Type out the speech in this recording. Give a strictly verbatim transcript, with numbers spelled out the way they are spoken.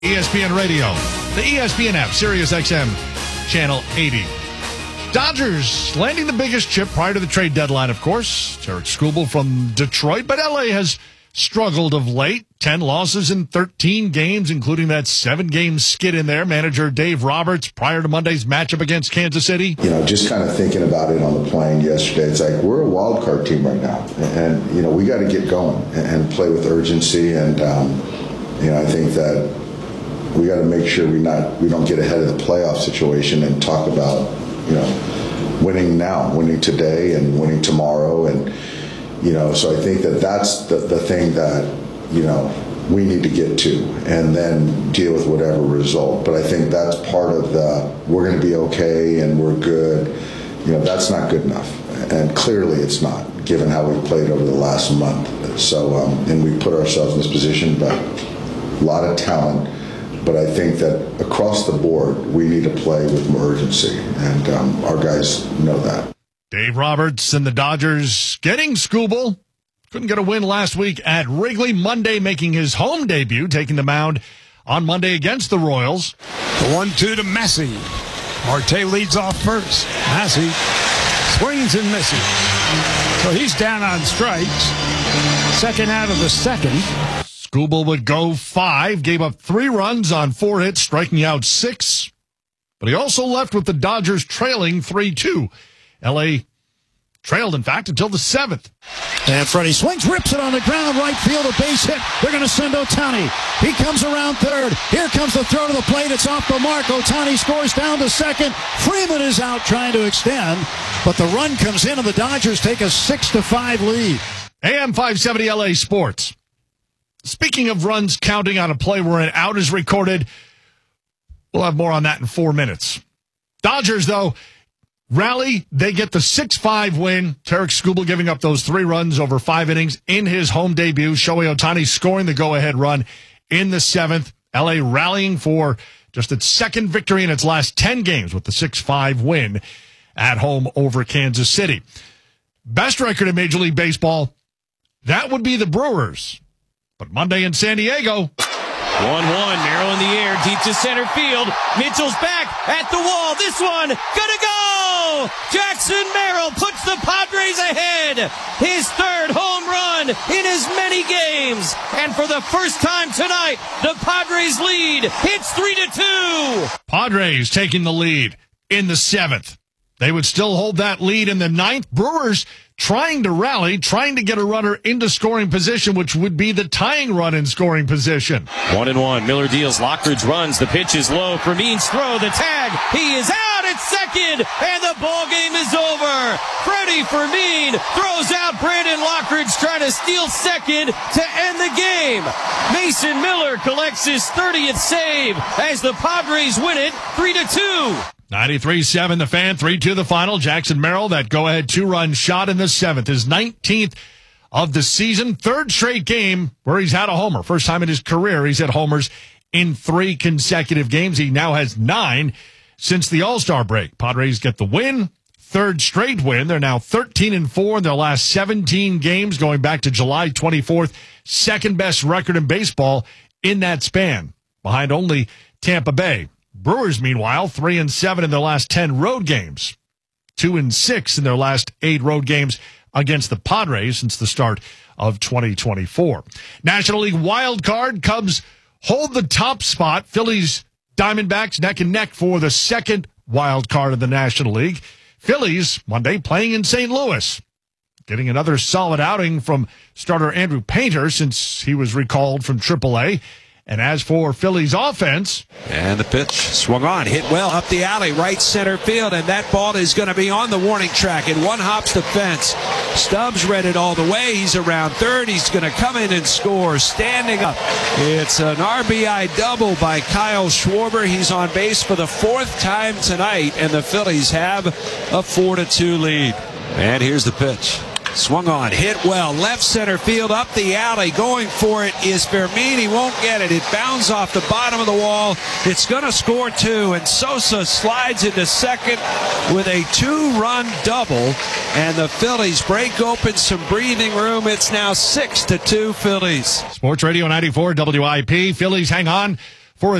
E S P N Radio, the E S P N app, Sirius X M, Channel eighty. Dodgers landing the biggest chip prior to the trade deadline, of course. Tarik Skubal from Detroit, but L A has struggled of late. Ten losses in thirteen games, including that seven-game skid in there. Manager Dave Roberts, prior to Monday's matchup against Kansas City. You know, just kind of thinking about it on the plane yesterday, it's like we're a wild card team right now. And, you know, we got to get going and play with urgency. And, um, you know, I think that we got to make sure we not we don't get ahead of the playoff situation and talk about, you know, winning now, winning today and winning tomorrow. And, you know, so I think that that's the, the thing that, you know, we need to get to and then deal with whatever result. But I think that's part of the we're going to be okay and we're good. You know, that's not good enough. And clearly it's not, given how we played over the last month. So, um, and we put ourselves in this position, but a lot of talent. But I think that across the board, we need to play with more urgency, and um, our guys know that. Dave Roberts and the Dodgers getting Skubal. Couldn't get a win last week at Wrigley. Monday making his home debut, taking the mound on Monday against the Royals. The one two to Messi. Marte leads off first. Messi swings and misses. So he's down on strikes. Second out of the second. Skubal would go five, gave up three runs on four hits, striking out six. But he also left with the Dodgers trailing three two. L A trailed, in fact, until the seventh. And Freddie swings, rips it on the ground, right field, a base hit. They're going to send Ohtani. He comes around third. Here comes the throw to the plate. It's off the mark. Ohtani scores down to second. Freeman is out trying to extend, but the run comes in, and the Dodgers take a six to five lead. A M five seventy L A Sports. Speaking of runs counting on a play where an out is recorded, we'll have more on that in four minutes. Dodgers, though, rally. They get the six five win. Tarik Skubal giving up those three runs over five innings in his home debut. Shohei Ohtani scoring the go-ahead run in the seventh. L A rallying for just its second victory in its last ten games with the six five win at home over Kansas City. Best record in Major League Baseball, that would be the Brewers. But Monday in San Diego. one one, narrow in the air, deep to center field. Mitchell's back at the wall. This one, gonna go! Jackson Merrill puts the Padres ahead. His third home run in as many games. And for the first time tonight, the Padres lead. It's three to two. Padres taking the lead in the seventh. They would still hold that lead in the ninth. Brewers trying to rally, trying to get a runner into scoring position, which would be the tying run in scoring position. One and one. Miller deals. Lockridge runs. The pitch is low. Fermin's throw. The tag. He is out at second, and the ball game is over. Freddie Fermin throws out Brandon Lockridge, trying to steal second to end the game. Mason Miller collects his thirtieth save as the Padres win it three to two. ninety-three seven the Fan, three two the final. Jackson Merrill, that go-ahead two-run shot in the seventh, his nineteenth of the season. Third straight game where he's had a homer. First time in his career he's had homers in three consecutive games. He now has nine since the All-Star break. Padres get the win, third straight win. They're now thirteen and four in their last seventeen games going back to July twenty-fourth. Second best record in baseball in that span, behind only Tampa Bay. Brewers, meanwhile, three and seven in their last ten road games, two and six in their last eight road games against the Padres since the start of twenty twenty-four. National League wild card, Cubs hold the top spot. Phillies, Diamondbacks neck and neck for the second wild card of the National League. Phillies Monday playing in Saint Louis, getting another solid outing from starter Andrew Painter since he was recalled from triple A. And as for Phillies offense. And the pitch swung on, hit well up the alley, right center field, and that ball is going to be on the warning track. It one hops the fence. Stubbs read it all the way. He's around third. He's going to come in and score standing up. It's an R B I double by Kyle Schwarber. He's on base for the fourth time tonight, and the Phillies have a four to two lead. And here's the pitch. Swung on, hit well, left center field, up the alley. Going for it is Fermin. He won't get it. It bounds off the bottom of the wall. It's going to score two, and Sosa slides into second with a two-run double, and the Phillies break open some breathing room. It's now six to two Phillies. Sports Radio ninety-four W I P. Phillies hang on